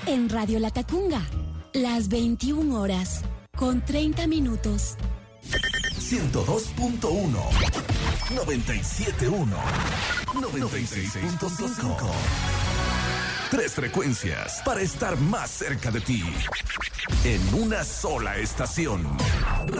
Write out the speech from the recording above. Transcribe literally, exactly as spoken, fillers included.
En Radio La Tacunga, las veintiuna horas, con treinta minutos. ciento dos punto uno, noventa y siete punto uno, noventa y seis punto cinco. Tres frecuencias para estar más cerca de ti. En una sola estación.